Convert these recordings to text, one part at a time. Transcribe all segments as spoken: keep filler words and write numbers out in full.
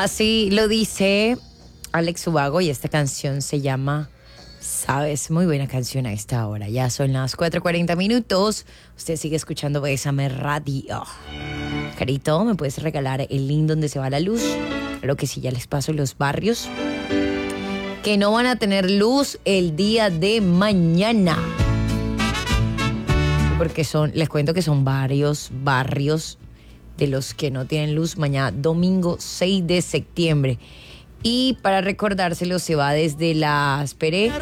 Así lo dice Alex Ubago y esta canción se llama Sabes. Muy buena canción a esta hora. Ya son las cuatro cuarenta minutos. Usted sigue escuchando Bésame Radio. Carito, ¿me puedes regalar el link donde se va la luz? Claro que sí, ya les paso los barrios que no van a tener luz el día de mañana. Porque son, les cuento que son varios barrios de los que no tienen luz mañana domingo seis de septiembre. Y para recordárselo se va desde las, esperé,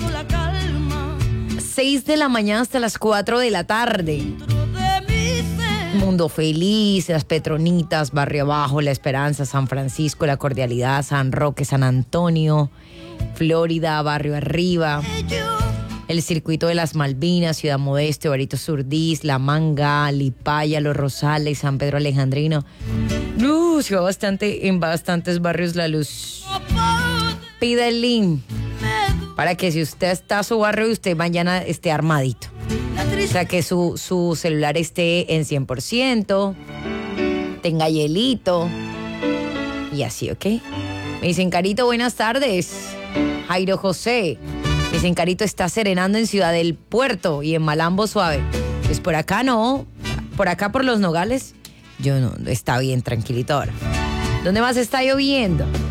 seis de la mañana hasta las cuatro de la tarde. Mundo Feliz, Las Petronitas, Barrio Abajo, La Esperanza, San Francisco, La Cordialidad, San Roque, San Antonio, Florida, Barrio Arriba, el Circuito de las Malvinas, Ciudad Modesto, Barito Surdís, La Manga, Lipaya, Los Rosales, San Pedro Alejandrino. Uh, se va bastante en bastantes barrios la luz. Pida el link para que si usted está a su barrio y usted mañana esté armadito. O sea, que su, su celular esté en cien por ciento, tenga hielito y así, ¿ok? Me dicen, Carito, buenas tardes. Jairo José. Me dicen, Carito, está serenando en Ciudad del Puerto y en Malambo Suave. Pues por acá no, por acá por Los Nogales, yo no, está bien tranquilito ahora. ¿Dónde más está lloviendo?